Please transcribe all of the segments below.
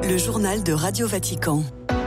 Le journal de Radio Vatican.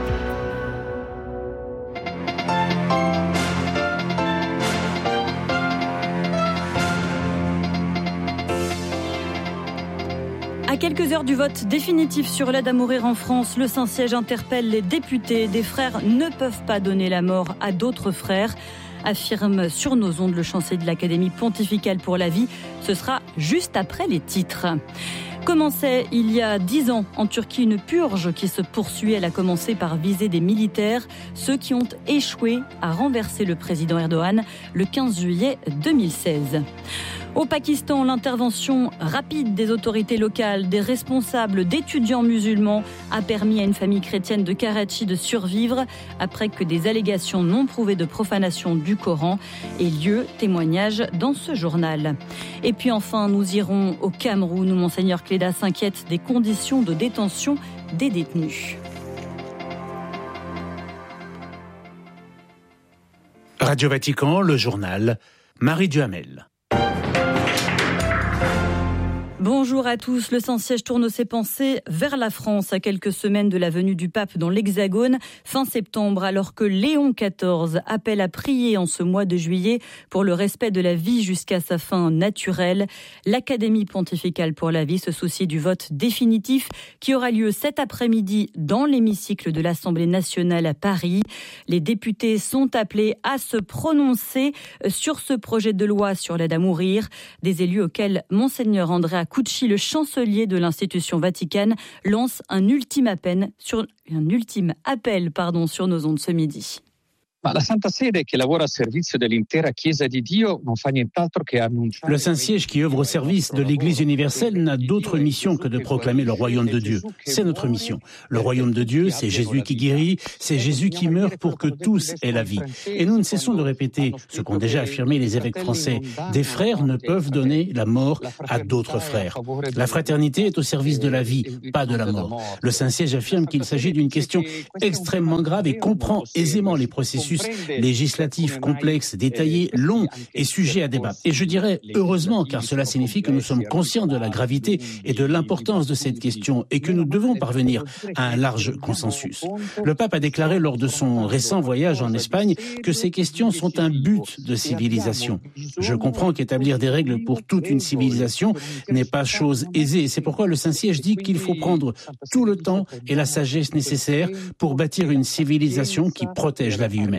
À quelques heures du vote définitif sur l'aide à mourir en France, le Saint-Siège interpelle les députés. Des frères ne peuvent pas donner la mort à d'autres frères, affirme sur nos ondes le chancelier de l'Académie pontificale pour la vie. Ce sera juste après les titres. Commençait il y a 10 ans en Turquie une purge qui se poursuit. Elle a commencé par viser des militaires, ceux qui ont échoué à renverser le président Erdogan le 15 juillet 2016. Au Pakistan, l'intervention rapide des autorités locales, des responsables, d'étudiants musulmans a permis à une famille chrétienne de Karachi de survivre après que des allégations non prouvées de profanation du Coran aient lieu. Témoignage dans ce journal. Et puis enfin, nous irons au Cameroun où Monseigneur Cléda s'inquiète des conditions de détention des détenus. Radio Vatican, le journal, Marie Duhamel. Bonjour à tous. Le Saint-Siège tourne ses pensées vers la France à quelques semaines de la venue du pape dans l'Hexagone fin septembre, alors que Léon XIV appelle à prier en ce mois de juillet pour le respect de la vie jusqu'à sa fin naturelle. L'Académie pontificale pour la vie se soucie du vote définitif qui aura lieu cet après-midi dans l'hémicycle de l'Assemblée nationale à Paris. Les députés sont appelés à se prononcer sur ce projet de loi sur l'aide à mourir. Des élus auxquels Monseigneur Andrea Cucci, le chancelier de l'institution vaticane, lance un ultime appel sur nos ondes ce midi. Le Saint-Siège qui œuvre au service de l'Église universelle n'a d'autre mission que de proclamer le royaume de Dieu. C'est notre mission. Le royaume de Dieu, c'est Jésus qui guérit, c'est Jésus qui meurt pour que tous aient la vie. Et nous ne cessons de répéter ce qu'ont déjà affirmé les évêques français. Des frères ne peuvent donner la mort à d'autres frères. La fraternité est au service de la vie, pas de la mort. Le Saint-Siège affirme qu'il s'agit d'une question extrêmement grave et comprend aisément les processus législatifs complexes, détaillés, longs et sujets à débat. Et je dirais heureusement, car cela signifie que nous sommes conscients de la gravité et de l'importance de cette question et que nous devons parvenir à un large consensus. Le pape a déclaré lors de son récent voyage en Espagne que ces questions sont un but de civilisation. Je comprends qu'établir des règles pour toute une civilisation n'est pas chose aisée. C'est pourquoi le Saint-Siège dit qu'il faut prendre tout le temps et la sagesse nécessaires pour bâtir une civilisation qui protège la vie humaine.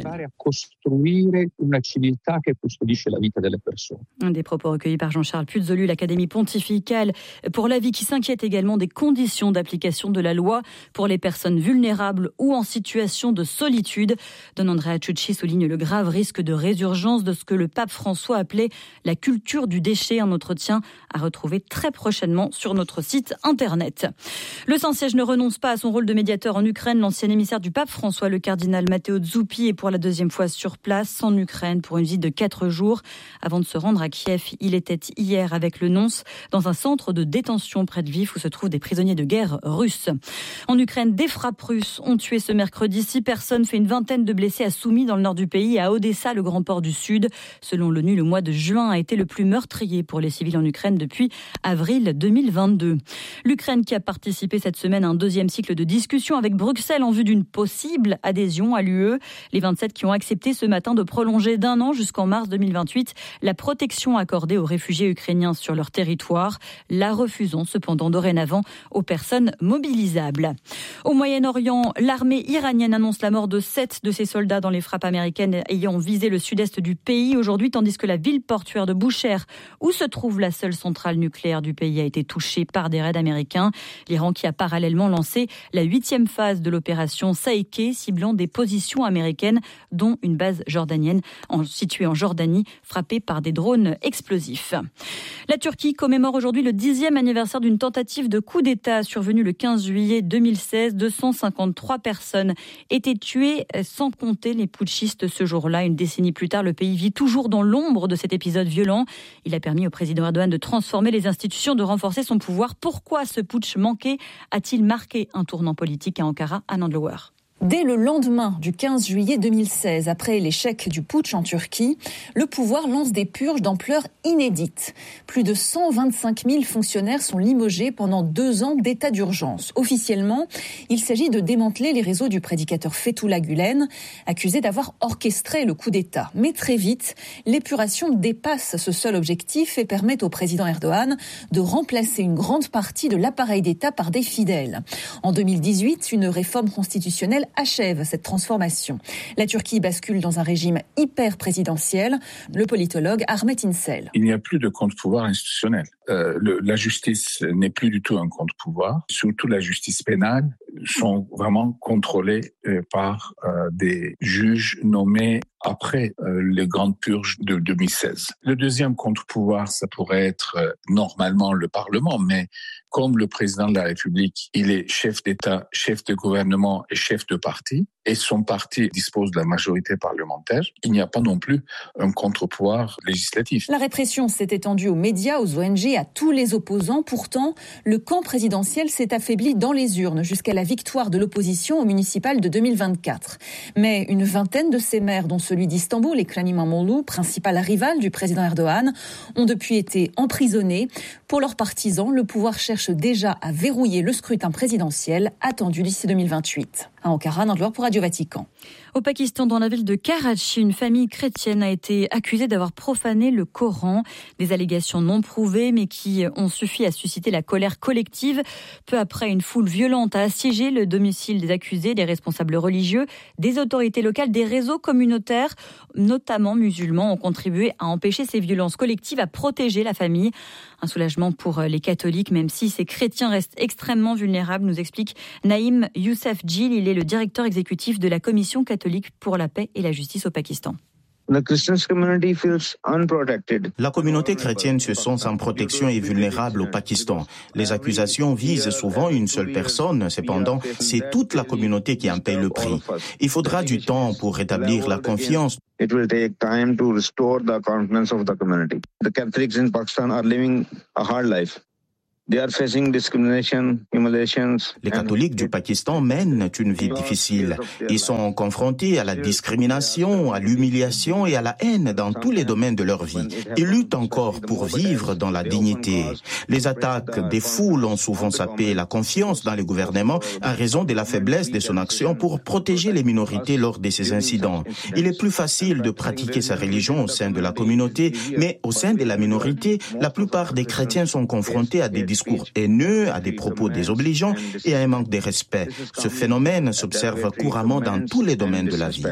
Des propos recueillis par Jean-Charles Puzolu, l'Académie pontificale pour la vie qui s'inquiète également des conditions d'application de la loi pour les personnes vulnérables ou en situation de solitude. Don Andrea Cucci souligne le grave risque de résurgence de ce que le pape François appelait la culture du déchet, un entretien à retrouver très prochainement sur notre site internet. Le Saint-Siège ne renonce pas à son rôle de médiateur en Ukraine. L'ancien émissaire du pape François, le cardinal Matteo Zuppi, est pour la deuxième fois sur place en Ukraine pour une visite de 4 jours. Avant de se rendre à Kiev, il était hier avec le nonce dans un centre de détention près de Lviv où se trouvent des prisonniers de guerre russes. En Ukraine, des frappes russes ont tué ce mercredi 6 personnes, fait une vingtaine de blessés à Soumy dans le nord du pays et à Odessa, le grand port du Sud. Selon l'ONU, le mois de juin a été le plus meurtrier pour les civils en Ukraine depuis avril 2022. L'Ukraine qui a participé cette semaine à un deuxième cycle de discussion avec Bruxelles en vue d'une possible adhésion à l'UE. Les 27 qui ont accepté ce matin de prolonger d'1 an jusqu'en mars 2028 la protection accordée aux réfugiés ukrainiens sur leur territoire, la refusant cependant dorénavant aux personnes mobilisables. Au Moyen-Orient, l'armée iranienne annonce la mort de 7 de ses soldats dans les frappes américaines ayant visé le sud-est du pays aujourd'hui, tandis que la ville portuaire de Boucher, où se trouve la seule centrale nucléaire du pays, a été touchée par des raids américains. L'Iran qui a parallèlement lancé la 8e phase de l'opération Saïké, ciblant des positions américaines, dont une base jordanienne située en Jordanie, frappée par des drones explosifs. La Turquie commémore aujourd'hui le 10e anniversaire d'une tentative de coup d'État survenue le 15 juillet 2016. 253 personnes étaient tuées, sans compter les putschistes ce jour-là. Une décennie plus tard, le pays vit toujours dans l'ombre de cet épisode violent. Il a permis au président Erdogan de transformer les institutions, de renforcer son pouvoir. Pourquoi ce putsch manqué a-t-il marqué un tournant politique à Ankara? Anand Lower. Dès le lendemain du 15 juillet 2016, après l'échec du putsch en Turquie, le pouvoir lance des purges d'ampleur inédite. Plus de 125 000 fonctionnaires sont limogés pendant 2 ans d'état d'urgence. Officiellement, il s'agit de démanteler les réseaux du prédicateur Fethullah Gülen, accusé d'avoir orchestré le coup d'État. Mais très vite, l'épuration dépasse ce seul objectif et permet au président Erdogan de remplacer une grande partie de l'appareil d'État par des fidèles. En 2018, une réforme constitutionnelle achève cette transformation. La Turquie bascule dans un régime hyper présidentiel. Le politologue Ahmet İnsel. Il n'y a plus de contre-pouvoir institutionnel. La justice n'est plus du tout un contre-pouvoir. Surtout la justice pénale sont vraiment contrôlées par des juges nommés après les grandes purges de 2016. Le deuxième contre-pouvoir, ça pourrait être normalement le Parlement, mais comme le président de la République, il est chef d'État, chef de gouvernement et chef de parti, et son parti dispose de la majorité parlementaire, il n'y a pas non plus un contre-pouvoir législatif. La répression s'est étendue aux médias, aux ONG, à tous les opposants. Pourtant, le camp présidentiel s'est affaibli dans les urnes jusqu'à la victoire de l'opposition au municipal de 2024. Mais une vingtaine de ces maires, dont celui d'Istanbul, Ekrem İmamoğlu, principal rival du président Erdogan, ont depuis été emprisonnés. Pour leurs partisans, le pouvoir cherche déjà à verrouiller le scrutin présidentiel attendu d'ici 2028. À Ankara, Nandlour pour Radio Vatican. Au Pakistan, dans la ville de Karachi, une famille chrétienne a été accusée d'avoir profané le Coran. Des allégations non prouvées, mais qui ont suffi à susciter la colère collective. Peu après, une foule violente a assiégé le domicile des accusés, des responsables religieux, des autorités locales, des réseaux communautaires, notamment musulmans, ont contribué à empêcher ces violences collectives, à protéger la famille. Un soulagement pour les catholiques, même si ces chrétiens restent extrêmement vulnérables, nous explique Naïm Youssef Djil. Il est le directeur exécutif de la Commission catholique pour la paix et la justice au Pakistan. La communauté chrétienne se sent sans protection et vulnérable au Pakistan. Les accusations visent souvent une seule personne. Cependant, c'est toute la communauté qui en paye le prix. Il faudra du temps pour rétablir la confiance. It will take time to restore the confidence of the community. The Catholics in Pakistan are living a hard life. They are facing discrimination, humiliations. Les catholiques du Pakistan mènent une vie difficile. Ils sont confrontés à la discrimination, à l'humiliation et à la haine dans tous les domaines de leur vie. Ils luttent encore pour vivre dans la dignité. Les attaques des foules ont souvent sapé la confiance dans le gouvernement en raison de la faiblesse de son action pour protéger les minorités lors de ces incidents. Il est plus facile de pratiquer sa religion au sein de la communauté, mais au sein de la minorité, la plupart des chrétiens sont confrontés à des discours haineux, à des propos désobligeants et à un manque de respect. Ce phénomène s'observe couramment dans tous les domaines de la vie.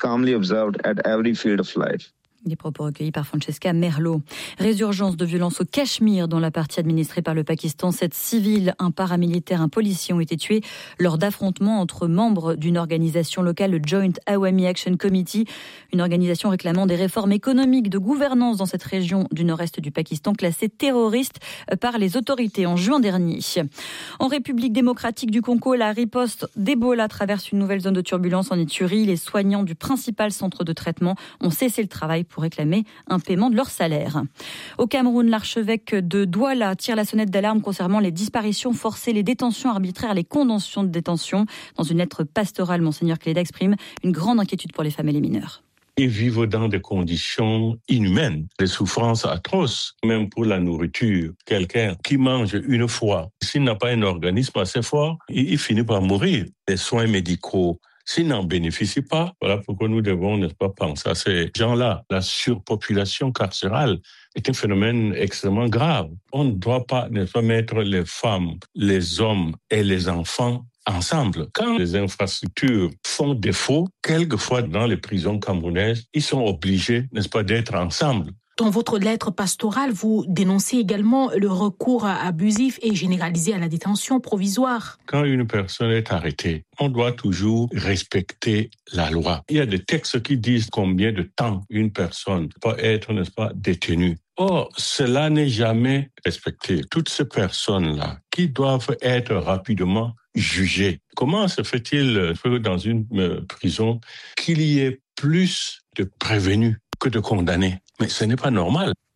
Des propos recueillis par Francesca Merlo. Résurgence de violence au Cachemire, dans la partie administrée par le Pakistan. 7 civils, un paramilitaire, un policier ont été tués lors d'affrontements entre membres d'une organisation locale, le Joint Awami Action Committee, une organisation réclamant des réformes économiques de gouvernance dans cette région du nord-est du Pakistan, classée terroriste par les autorités en juin dernier. En République démocratique du Congo, la riposte d'Ebola traverse une nouvelle zone de turbulence en Ituri. Les soignants du principal centre de traitement ont cessé le travail pour réclamer un paiement de leur salaire. Au Cameroun, l'archevêque de Douala tire la sonnette d'alarme concernant les disparitions forcées, les détentions arbitraires, les condamnations de détention. Dans une lettre pastorale, Monseigneur Cléda exprime une grande inquiétude pour les femmes et les mineurs. Ils vivent dans des conditions inhumaines, des souffrances atroces, même pour la nourriture. Quelqu'un qui mange une fois, s'il n'a pas un organisme assez fort, il finit par mourir. Les soins médicaux, s'ils n'en bénéficient pas, voilà pourquoi nous devons, n'est-ce pas, penser à ces gens-là. La surpopulation carcérale est un phénomène extrêmement grave. On ne doit pas, n'est-ce pas, mettre les femmes, les hommes et les enfants ensemble. Quand les infrastructures font défaut, quelquefois dans les prisons camerounaises, ils sont obligés, n'est-ce pas, d'être ensemble. Dans votre lettre pastorale, vous dénoncez également le recours abusif et généralisé à la détention provisoire. Quand une personne est arrêtée, on doit toujours respecter la loi. Il y a des textes qui disent combien de temps une personne peut être, n'est-ce pas, détenue. Or, cela n'est jamais respecté. Toutes ces personnes-là qui doivent être rapidement jugées. Comment se fait-il dans une prison qu'il y ait plus de prévenus que de condamnés? Mais ce n'est pas normal.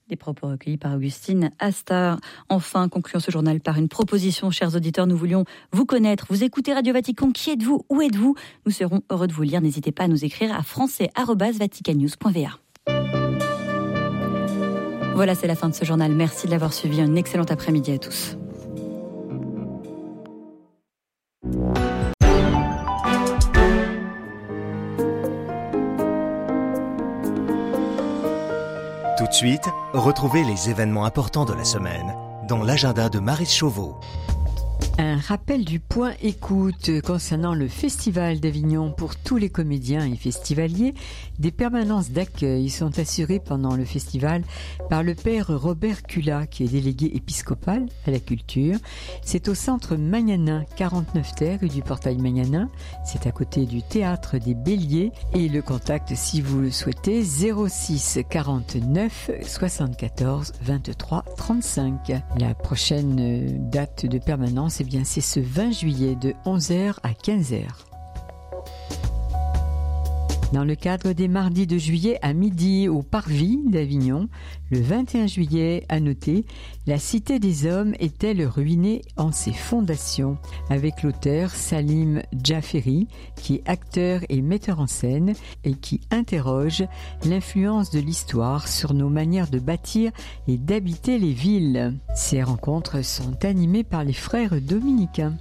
Des propos recueillis par Augustine Astar. Enfin, concluons ce journal par une proposition, chers auditeurs. Nous voulions vous connaître. Vous écoutez Radio Vatican. Qui êtes-vous? Où êtes-vous? Nous serons heureux de vous lire. N'hésitez pas à nous écrire à français@vaticannews.va. Voilà, c'est la fin de ce journal. Merci de l'avoir suivi. Un excellent après-midi à tous. Tout de suite, retrouvez les événements importants de la semaine dans l'agenda de Maryse Chauveau. Un rappel du point écoute concernant le Festival d'Avignon pour tous les comédiens et festivaliers. Des permanences d'accueil sont assurées pendant le festival par le père Robert Cula, qui est délégué épiscopal à la culture. C'est au centre Magnanin, 49 terre, rue du Portail Magnanin. C'est à côté du théâtre des Béliers. Et le contact, si vous le souhaitez, 06 49 74 23 35. La prochaine date de permanence, eh bien, c'est ce 20 juillet de 11h à 15h. Dans le cadre des mardis de juillet à midi au Parvis d'Avignon, le 21 juillet, à noter, la Cité des Hommes est-elle ruinée en ses fondations, avec l'auteur Salim Djaferi, qui est acteur et metteur en scène et qui interroge l'influence de l'histoire sur nos manières de bâtir et d'habiter les villes. Ces rencontres sont animées par les frères dominicains.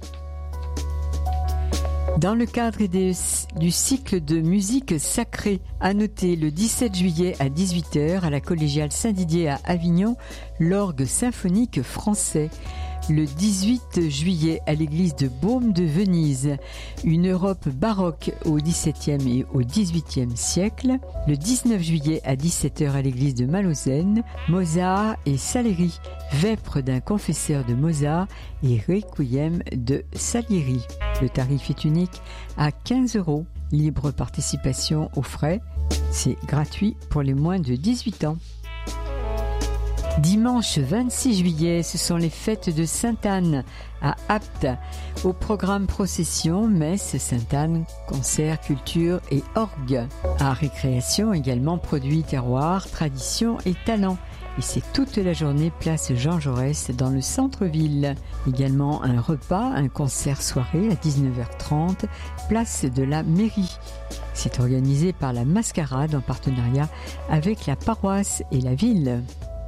Dans le cadre du cycle de musique sacrée, à noter le 17 juillet à 18h à la collégiale Saint-Didier à Avignon, l'orgue symphonique français. Le 18 juillet à l'église de Baume de Venise, une Europe baroque au XVIIe et au XVIIIe siècle. Le 19 juillet à 17h à l'église de Malauzen, Mozart et Salieri, Vêpres d'un confesseur de Mozart et Requiem de Salieri. Le tarif est unique à 15 €, libre participation aux frais. C'est gratuit pour les moins de 18 ans. Dimanche 26 juillet, ce sont les fêtes de Sainte-Anne à Apt. Au programme procession, messe, Sainte-Anne, concert, culture et orgue. À récréation également, produits, terroirs, traditions et talents. Et c'est toute la journée place Jean Jaurès dans le centre-ville. Également un repas, un concert soirée à 19h30, place de la mairie. C'est organisé par la Mascarade en partenariat avec la paroisse et la ville.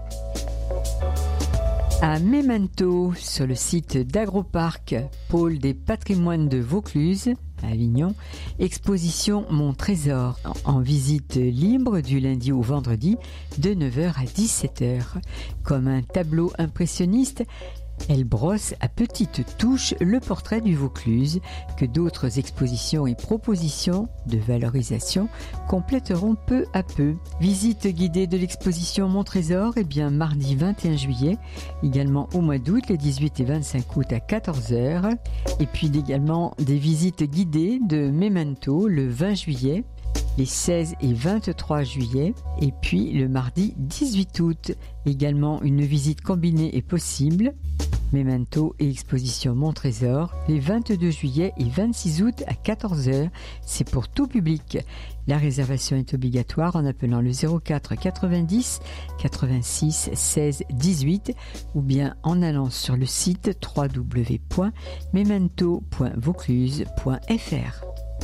À Memento, sur le site d'Agroparc, pôle des patrimoines de Vaucluse, à Avignon, exposition Mon Trésor, en visite libre du lundi au vendredi, de 9h à 17h. Comme un tableau impressionniste, elle brosse à petites touches le portrait du Vaucluse que d'autres expositions et propositions de valorisation compléteront peu à peu. Visite guidée de l'exposition Mon Trésor, mardi 21 juillet, également au mois d'août, les 18 et 25 août à 14h. Et puis également des visites guidées de Memento le 20 juillet, les 16 et 23 juillet, et puis le mardi 18 août. Également une visite combinée est possible. Memento et exposition Mon Trésor, les 22 juillet et 26 août à 14h. C'est pour tout public. La réservation est obligatoire en appelant le 04 90 86 16 18 ou bien en allant sur le site www.memento.vaucluse.fr.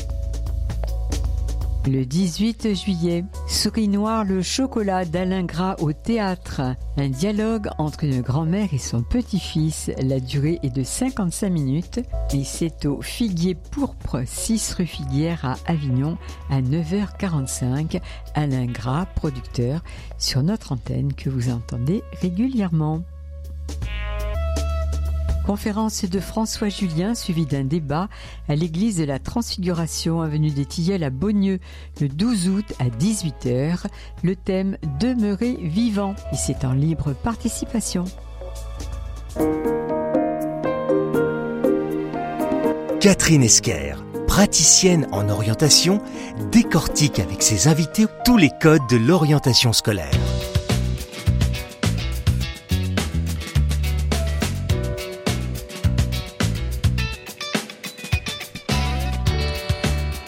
Le 18 juillet, Souris Noire, le chocolat d'Alain Gras au théâtre. Un dialogue entre une grand-mère et son petit-fils. La durée est de 55 minutes et c'est au Figuier Pourpre, 6 rue Figuière à Avignon à 9h45. Alain Gras, producteur, sur notre antenne que vous entendez régulièrement. Conférence de François Julien suivie d'un débat à l'église de la Transfiguration, avenue des Tilleuls à Beaunieu, le 12 août à 18h. Le thème « Demeurer vivant » et c'est en libre participation. Catherine Esquer, praticienne en orientation, décortique avec ses invités tous les codes de l'orientation scolaire.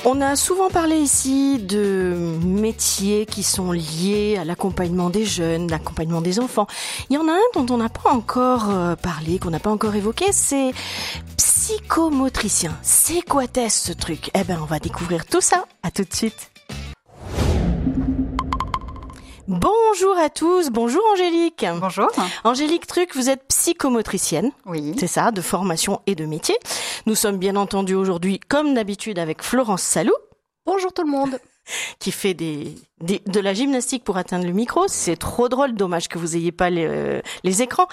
On a souvent parlé ici de métiers qui sont liés à l'accompagnement des jeunes, l'accompagnement des enfants. Il y en a un dont on n'a pas encore parlé, qu'on n'a pas encore évoqué, c'est psychomotricien. C'est quoi est-ce ce truc ? On va découvrir tout ça. À tout de suite. Bonjour à tous, bonjour Angélique. Bonjour. Angélique Truc, vous êtes psychomotricienne. Oui. C'est ça, de formation et de métier. Nous sommes bien entendu aujourd'hui, comme d'habitude, avec Florence Salou. Bonjour tout le monde. Qui fait de la gymnastique pour atteindre le micro. C'est trop drôle, dommage que vous ayez pas les écrans.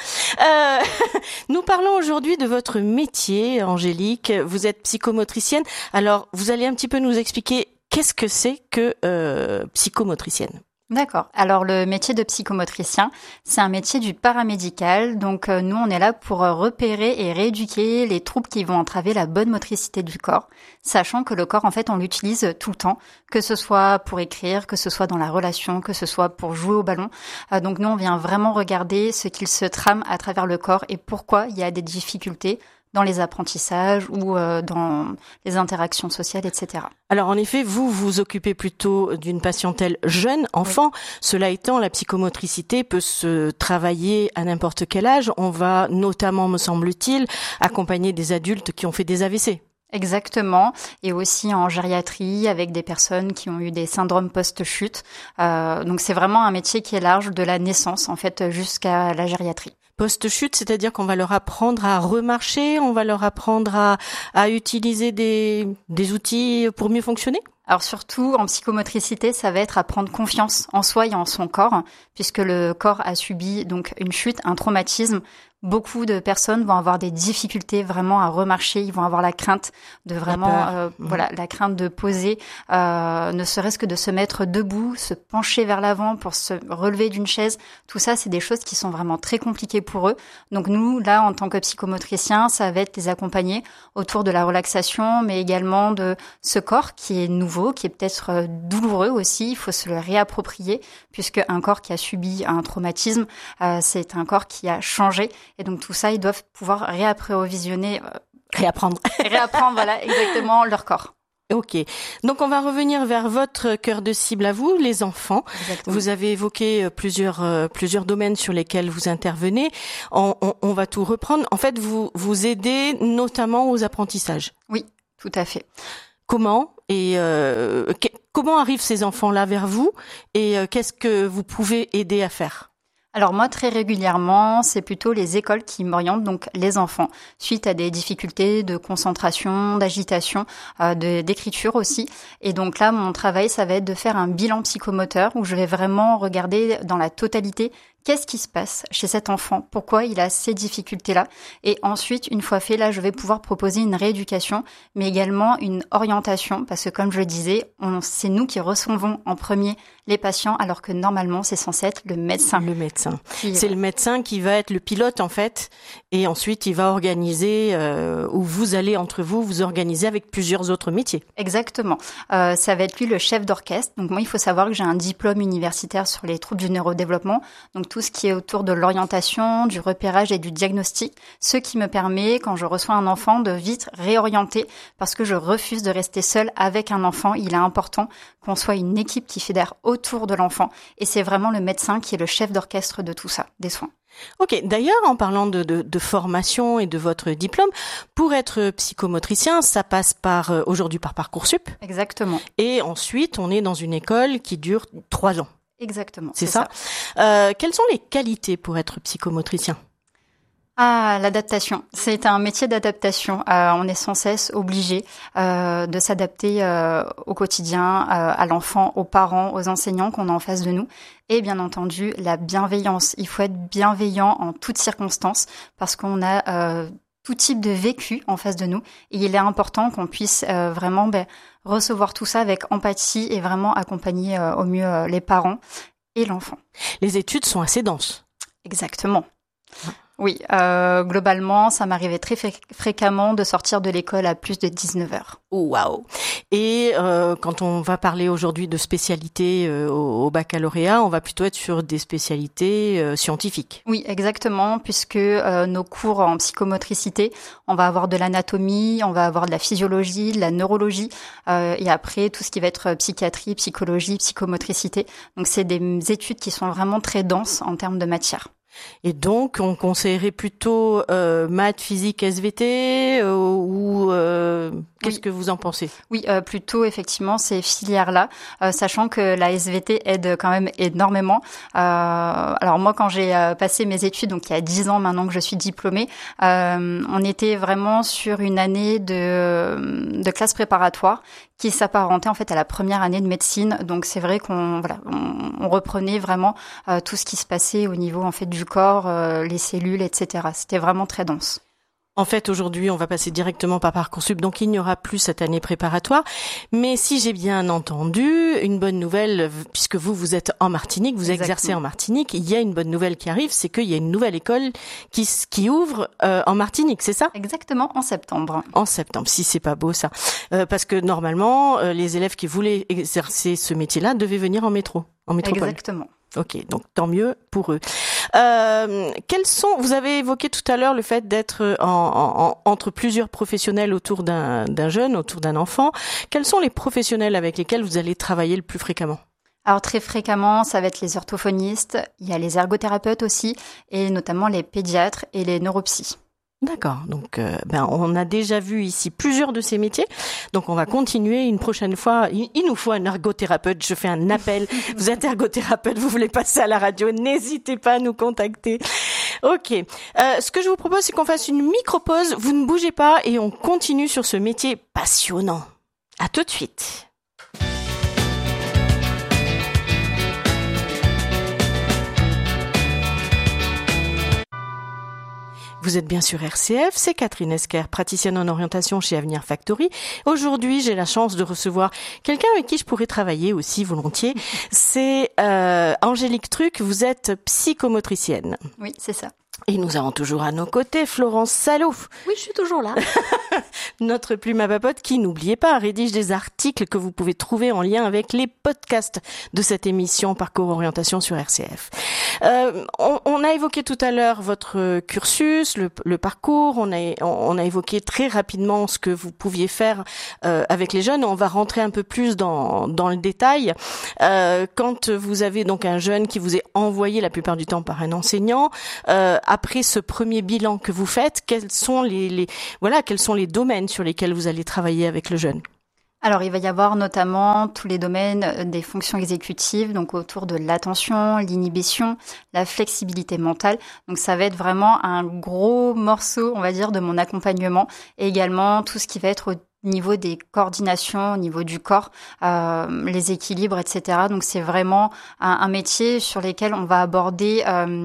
Nous parlons aujourd'hui de votre métier, Angélique. Vous êtes psychomotricienne. Alors, vous allez un petit peu nous expliquer qu'est-ce que c'est que psychomotricienne. D'accord. Alors le métier de psychomotricien, c'est un métier du paramédical. Donc nous, on est là pour repérer et rééduquer les troubles qui vont entraver la bonne motricité du corps, sachant que le corps, en fait, on l'utilise tout le temps, que ce soit pour écrire, que ce soit dans la relation, que ce soit pour jouer au ballon. Donc nous, on vient vraiment regarder ce qu'il se trame à travers le corps et pourquoi il y a des difficultés dans les apprentissages ou dans les interactions sociales, etc. Alors en effet, vous vous occupez plutôt d'une patientèle jeune, enfant. Oui. Cela étant, la psychomotricité peut se travailler à n'importe quel âge. On va notamment, me semble-t-il, accompagner des adultes qui ont fait des AVC. Exactement, et aussi en gériatrie avec des personnes qui ont eu des syndromes post-chute. Donc c'est vraiment un métier qui est large de la naissance en fait jusqu'à la gériatrie. Post-chute, c'est-à-dire qu'on va leur apprendre à remarcher, on va leur apprendre à utiliser des outils pour mieux fonctionner ? Alors surtout en psychomotricité, ça va être à prendre confiance en soi et en son corps, puisque le corps a subi donc une chute, un traumatisme. Beaucoup de personnes vont avoir des difficultés vraiment à remarcher, ils vont avoir la crainte de vraiment, la crainte de poser, ne serait-ce que de se mettre debout, se pencher vers l'avant pour se relever d'une chaise. Tout ça, c'est des choses qui sont vraiment très compliquées pour eux. Donc nous, là, en tant que psychomotriciens, ça va être les accompagner autour de la relaxation, mais également de ce corps qui est nouveau, qui est peut-être douloureux aussi. Il faut se le réapproprier, puisque un corps qui a subi un traumatisme, c'est un corps qui a changé. Et donc tout ça, ils doivent pouvoir réapprovisionner, réapprendre, voilà, exactement leur corps. Ok. Donc on va revenir vers votre cœur de cible à vous, les enfants. Exactement. Vous avez évoqué plusieurs domaines sur lesquels vous intervenez. On va tout reprendre. En fait, vous aidez notamment aux apprentissages. Oui, tout à fait. Comment et comment arrivent ces enfants-là vers vous et qu'est-ce que vous pouvez aider à faire ? Alors moi, très régulièrement, c'est plutôt les écoles qui m'orientent, donc les enfants, suite à des difficultés de concentration, d'agitation, d'écriture aussi. Et donc là, mon travail, ça va être de faire un bilan psychomoteur où je vais vraiment regarder dans la totalité qu'est-ce qui se passe chez cet enfant, pourquoi il a ces difficultés-là. Et ensuite, une fois fait, là, je vais pouvoir proposer une rééducation, mais également une orientation, parce que comme je le disais, c'est nous qui recevons en premier les patients, alors que normalement, c'est censé être le médecin. Le médecin. C'est le médecin qui va être le pilote, en fait, et ensuite, il va organiser, ou vous allez entre vous organiser avec plusieurs autres métiers. Exactement. Ça va être lui le chef d'orchestre. Donc moi, il faut savoir que j'ai un diplôme universitaire sur les troubles du neurodéveloppement, donc tout ce qui est autour de l'orientation, du repérage et du diagnostic, ce qui me permet, quand je reçois un enfant, de vite réorienter, parce que je refuse de rester seule avec un enfant. Il est important qu'on soit une équipe qui fédère autour de l'enfant, et c'est vraiment le médecin qui est le chef d'orchestre de tout ça, des soins. Ok, d'ailleurs, en parlant de formation et de votre diplôme, pour être psychomotricien, ça passe aujourd'hui par Parcoursup. Exactement. Et ensuite, on est dans une école qui dure 3 ans. Exactement. C'est ça. Quelles sont les qualités pour être psychomotricien ? L'adaptation. C'est un métier d'adaptation. On est sans cesse obligé de s'adapter au quotidien, à l'enfant, aux parents, aux enseignants qu'on a en face de nous. Et bien entendu, la bienveillance. Il faut être bienveillant en toutes circonstances parce qu'on a tout type de vécu en face de nous. Et il est important qu'on puisse vraiment recevoir tout ça avec empathie et vraiment accompagner au mieux les parents et l'enfant. Les études sont assez denses. Exactement. Oui, globalement, ça m'arrivait très fréquemment de sortir de l'école à plus de 19 heures. Waouh. Et quand on va parler aujourd'hui de spécialités au baccalauréat, on va plutôt être sur des spécialités scientifiques. Oui, exactement, puisque nos cours en psychomotricité, on va avoir de l'anatomie, on va avoir de la physiologie, de la neurologie, et après tout ce qui va être psychiatrie, psychologie, psychomotricité. Donc c'est des études qui sont vraiment très denses en termes de matière. Et donc, on conseillerait plutôt maths, physique, SVT qu'est-ce que vous en pensez? Oui, plutôt effectivement ces filières-là, sachant que la SVT aide quand même énormément. Alors moi, quand j'ai passé mes études, donc il y a 10 ans maintenant que je suis diplômée, on était vraiment sur une année de classe préparatoire qui s'apparentait en fait à la première année de médecine. Donc c'est vrai qu'on reprenait vraiment tout ce qui se passait au niveau en fait du corps, les cellules, etc. C'était vraiment très dense. En fait, aujourd'hui, on va passer directement par Parcoursup, donc il n'y aura plus cette année préparatoire. Mais si j'ai bien entendu, une bonne nouvelle, puisque vous êtes en Martinique, vous exercez en Martinique, il y a une bonne nouvelle qui arrive, c'est qu'il y a une nouvelle école qui ouvre en Martinique, c'est ça? Exactement, en septembre. En septembre, si c'est pas beau ça. Parce que normalement, les élèves qui voulaient exercer ce métier-là devaient venir en métropole. Exactement. Ok, donc tant mieux pour eux. Vous avez évoqué tout à l'heure le fait d'être entre plusieurs professionnels autour d'un jeune, autour d'un enfant. Quels sont les professionnels avec lesquels vous allez travailler le plus fréquemment? Alors très fréquemment, ça va être les orthophonistes, il y a les ergothérapeutes aussi, et notamment les pédiatres et les neuropsys. D'accord, donc on a déjà vu ici plusieurs de ces métiers, donc on va continuer une prochaine fois. Il nous faut un ergothérapeute, je fais un appel. Vous êtes ergothérapeute, vous voulez passer à la radio, n'hésitez pas à nous contacter. Ok, ce que je vous propose, c'est qu'on fasse une micro-pause, vous ne bougez pas et on continue sur ce métier passionnant. À tout de suite. Vous êtes bien sur RCF, c'est Catherine Esquer, praticienne en orientation chez Avenir Factory. Aujourd'hui, j'ai la chance de recevoir quelqu'un avec qui je pourrais travailler aussi volontiers. C'est Angélique Truc, vous êtes psychomotricienne. Oui, c'est ça. Et nous avons toujours à nos côtés Florence Salot. Oui, je suis toujours là. Notre plume à papote qui, n'oubliez pas, rédige des articles que vous pouvez trouver en lien avec les podcasts de cette émission Parcours Orientation sur RCF. On a évoqué tout à l'heure votre cursus, le parcours. On a évoqué très rapidement ce que vous pouviez faire avec les jeunes. On va rentrer un peu plus dans le détail. Quand vous avez donc un jeune qui vous est envoyé la plupart du temps par un enseignant, après ce premier bilan que vous faites, quels sont les domaines sur lesquels vous allez travailler avec le jeune? Alors, il va y avoir notamment tous les domaines des fonctions exécutives, donc autour de l'attention, l'inhibition, la flexibilité mentale. Donc, ça va être vraiment un gros morceau, on va dire, de mon accompagnement. Et également, tout ce qui va être au niveau des coordinations, au niveau du corps, les équilibres, etc. Donc, c'est vraiment un métier sur lequel on va aborder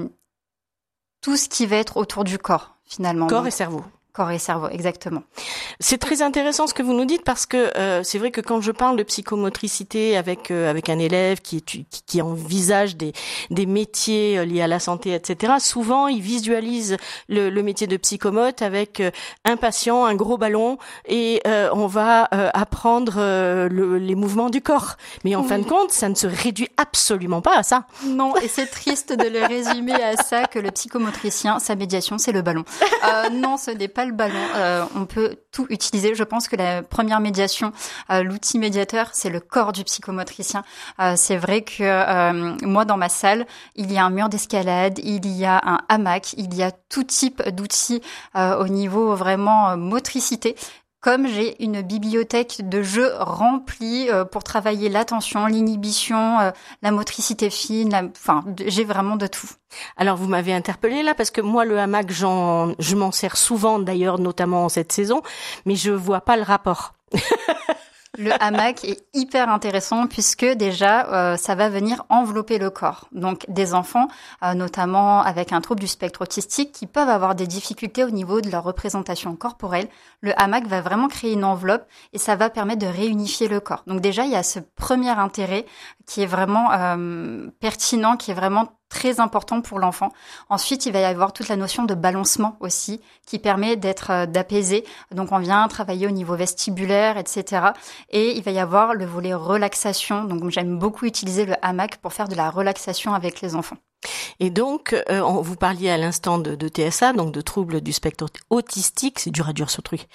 tout ce qui va être autour du corps, finalement. Corps et cerveau. Corps et cerveau, exactement. C'est très intéressant ce que vous nous dites parce que c'est vrai que quand je parle de psychomotricité avec un élève qui envisage des métiers liés à la santé, etc., souvent il visualise le métier de psychomote avec un patient, un gros ballon et on va apprendre les mouvements du corps. Mais en fin de compte, ça ne se réduit absolument pas à ça. Non, et c'est triste de le résumer à ça que le psychomotricien, sa médiation, c'est le ballon. Non, ce n'est pas le ballon. On peut tout utiliser. Je pense que la première médiation, l'outil médiateur, c'est le corps du psychomotricien. C'est vrai que moi, dans ma salle, il y a un mur d'escalade, il y a un hamac, il y a tout type d'outils au niveau vraiment motricité. Comme j'ai une bibliothèque de jeux remplie pour travailler l'attention, l'inhibition, la motricité fine, j'ai vraiment de tout. Alors vous m'avez interpellée là parce que moi le hamac je m'en sers souvent d'ailleurs notamment en cette saison, mais je vois pas le rapport. Le hamac est hyper intéressant puisque déjà, ça va venir envelopper le corps. Donc, des enfants, notamment avec un trouble du spectre autistique, qui peuvent avoir des difficultés au niveau de leur représentation corporelle. Le hamac va vraiment créer une enveloppe et ça va permettre de réunifier le corps. Donc déjà, il y a ce premier intérêt qui est vraiment pertinent, qui est vraiment très important pour l'enfant. Ensuite, il va y avoir toute la notion de balancement aussi, qui permet d'apaiser. Donc, on vient travailler au niveau vestibulaire, etc. Et il va y avoir le volet relaxation. Donc, j'aime beaucoup utiliser le hamac pour faire de la relaxation avec les enfants. Et donc, vous parliez à l'instant de TSA, donc de troubles du spectre autistique. C'est dur à dire ce truc.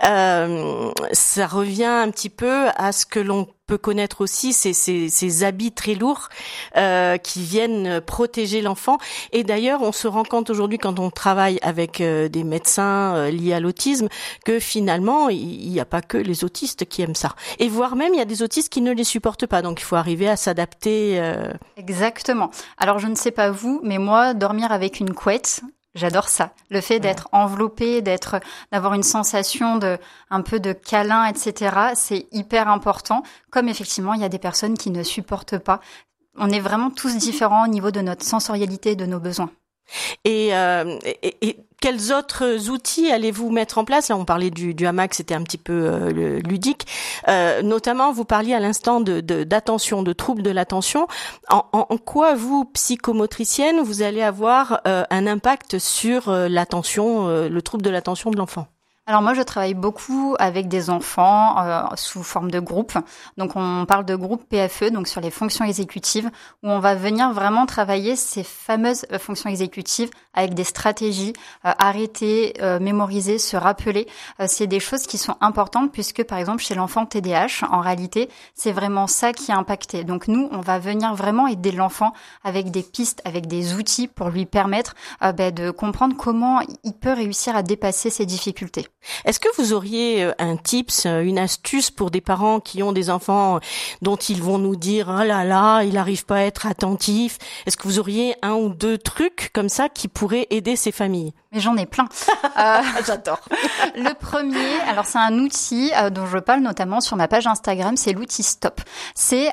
Ça revient un petit peu à ce que l'on peut connaître aussi, ces habits très lourds qui viennent protéger l'enfant. Et d'ailleurs, on se rend compte aujourd'hui, quand on travaille avec des médecins liés à l'autisme, que finalement, il n'y a pas que les autistes qui aiment ça. Et voire même, il y a des autistes qui ne les supportent pas. Donc, il faut arriver à s'adapter. Exactement. Alors, je ne sais pas vous, mais moi, dormir avec une couette, j'adore ça. Le fait d'être enveloppé, d'avoir une sensation un peu de câlin, etc., c'est hyper important. Comme effectivement, il y a des personnes qui ne supportent pas. On est vraiment tous différents au niveau de notre sensorialité et de nos besoins. Et quels autres outils allez-vous mettre en place? Là, on parlait du hamac, c'était un petit peu ludique. Notamment, vous parliez à l'instant d'attention, de troubles de l'attention. En quoi, vous, psychomotricienne, vous allez avoir un impact sur l'attention, le trouble de l'attention de l'enfant? Alors moi, je travaille beaucoup avec des enfants sous forme de groupe. Donc on parle de groupe PFE, donc sur les fonctions exécutives, où on va venir vraiment travailler ces fameuses fonctions exécutives avec des stratégies, arrêter, mémoriser, se rappeler. C'est des choses qui sont importantes puisque par exemple chez l'enfant TDAH, en réalité, c'est vraiment ça qui est impacté. Donc nous, on va venir vraiment aider l'enfant avec des pistes, avec des outils pour lui permettre de comprendre comment il peut réussir à dépasser ses difficultés. Est-ce que vous auriez un tips, une astuce pour des parents qui ont des enfants dont ils vont nous dire « Oh là là, il n'arrive pas à être attentif ». Est-ce que vous auriez un ou deux trucs comme ça qui pourraient aider ces familles? Mais j'en ai plein. J'adore. Le premier, alors c'est un outil dont je parle notamment sur ma page Instagram, c'est l'outil Stop. C'est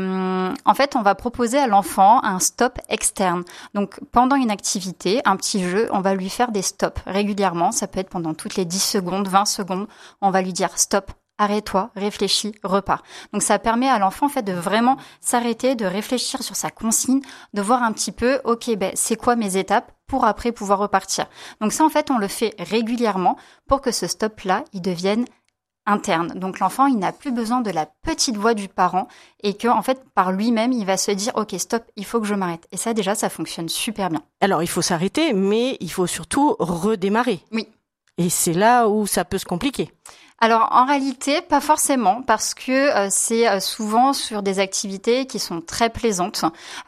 en fait, on va proposer à l'enfant un stop externe. Donc pendant une activité, un petit jeu, on va lui faire des stops régulièrement. Ça peut être pendant toutes les 10 secondes, 20 secondes. On va lui dire stop. Arrête-toi, réfléchis, repars. Donc ça permet à l'enfant en fait de vraiment s'arrêter, de réfléchir sur sa consigne, de voir un petit peu, ok, c'est quoi mes étapes pour après pouvoir repartir. Donc ça en fait on le fait régulièrement pour que ce stop-là, il devienne interne. Donc l'enfant, il n'a plus besoin de la petite voix du parent et que en fait par lui-même, il va se dire ok, stop, il faut que je m'arrête. Et ça déjà, ça fonctionne super bien. Alors il faut s'arrêter, mais il faut surtout redémarrer. Oui. Et c'est là où ça peut se compliquer. Alors en réalité, pas forcément, parce que c'est souvent sur des activités qui sont très plaisantes,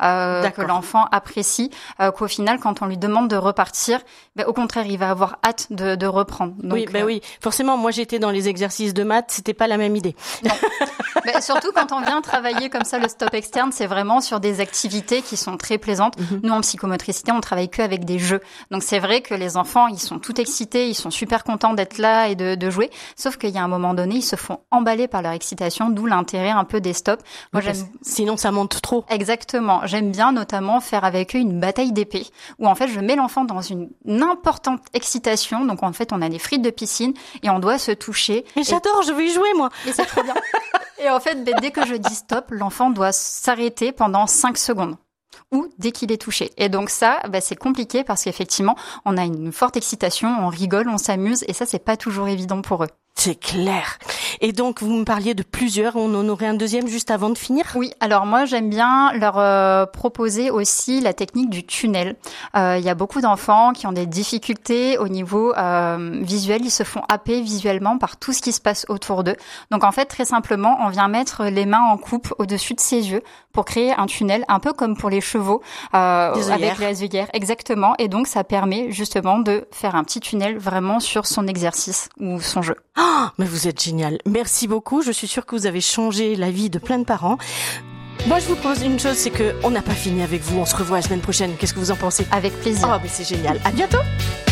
que l'enfant apprécie, qu'au final, quand on lui demande de repartir, au contraire, il va avoir hâte de reprendre. Donc, oui, oui, forcément, moi j'étais dans les exercices de maths, c'était pas la même idée. Non. Surtout quand on vient travailler comme ça le stop externe, c'est vraiment sur des activités qui sont très plaisantes. Nous, en psychomotricité, on travaille que avec des jeux. Donc c'est vrai que les enfants, ils sont tout excités, ils sont super contents d'être là et de jouer, sauf qu'il y a un moment donné, ils se font emballer par leur excitation, d'où l'intérêt un peu des stops. Moi, sinon, ça monte trop. Exactement. J'aime bien notamment faire avec eux une bataille d'épée, où en fait, je mets l'enfant dans une importante excitation. Donc en fait, on a des frites de piscine et on doit se toucher. Et j'adore, je veux y jouer, moi. Et c'est trop bien. Et en fait, dès que je dis stop, l'enfant doit s'arrêter pendant 5 secondes. Ou dès qu'il est touché. Et donc ça, c'est compliqué parce qu'effectivement, on a une forte excitation, on rigole, on s'amuse, et ça, c'est pas toujours évident pour eux. C'est clair. Et donc, vous me parliez de plusieurs, on en aurait un deuxième juste avant de finir? Oui, alors moi, j'aime bien leur proposer aussi la technique du tunnel. Il y a beaucoup d'enfants qui ont des difficultés au niveau visuel, ils se font happer visuellement par tout ce qui se passe autour d'eux. Donc en fait, très simplement, on vient mettre les mains en coupe au-dessus de ses yeux pour créer un tunnel, un peu comme pour les chevaux, avec les œillères, exactement. Et donc, ça permet justement de faire un petit tunnel vraiment sur son exercice ou son jeu. Oh, mais vous êtes génial. Merci beaucoup. Je suis sûre que vous avez changé la vie de plein de parents. Moi, je vous propose une chose, c'est qu'on n'a pas fini avec vous. On se revoit la semaine prochaine. Qu'est-ce que vous en pensez? Avec plaisir. Oh, mais c'est génial. À bientôt.